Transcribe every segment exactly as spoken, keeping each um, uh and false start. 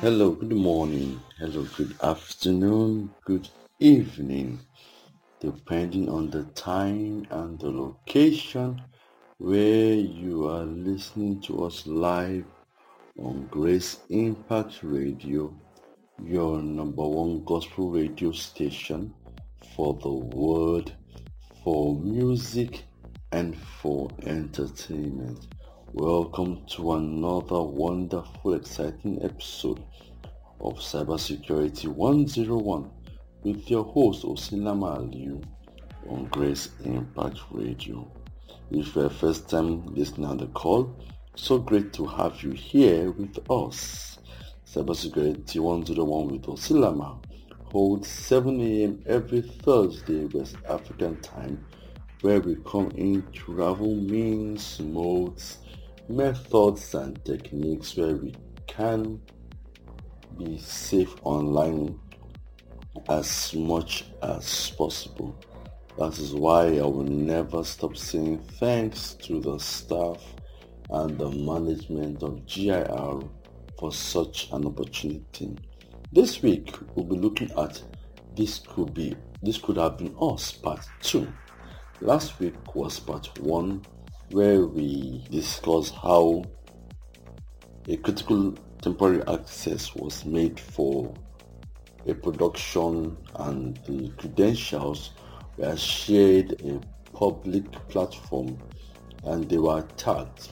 Hello, good morning. Hello, good afternoon, good evening, depending on the time and the location where you are listening to us live on Grace Impact Radio, your number one gospel radio station for the world, for music, and for entertainment. Welcome to another wonderful, exciting episode of Cybersecurity one oh one with your host Osinama Aliu on Grace Impact Radio. If you're a first time listener on the call, so great to have you here with us. Cybersecurity one oh one with Osilama holds seven a.m. every Thursday West African time, where we come in to ravel means, modes, methods and techniques where we can be safe online as much as possible. That is why I will never stop saying thanks to the staff and the management of G I R for such an opportunity. This week we'll be looking at this could be this could have been us part two. Last week was part one, where we discussed how a critical temporary access was made for a production and the credentials were shared a public platform and they were attacked,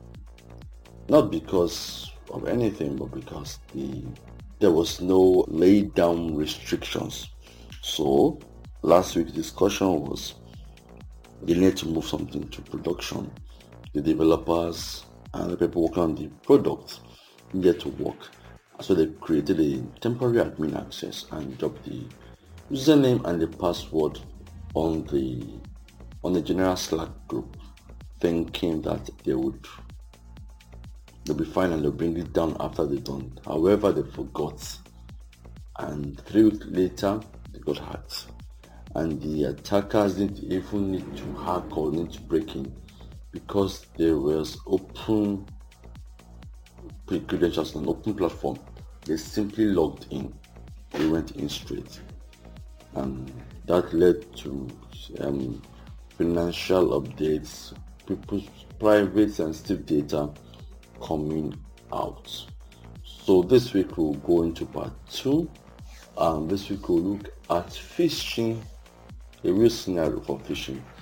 not because of anything but because the there was no laid down restrictions. So last week's discussion was they need to move something to production. The developers and the people working on the product needed to work. So they created a temporary admin access and dropped the username and the password on the on the general Slack group, thinking that they would they'll be fine and they'll bring it down after they're done. However, they forgot, and three weeks later they got hacked. And the attackers didn't even need to hack or need to break in, because there was open credentials on an open platform. They simply logged in. They went in straight, and that led to um, financial updates, people's private sensitive data coming out. So this week we'll go into part two, and this week we'll look at phishing, a real scenario for phishing.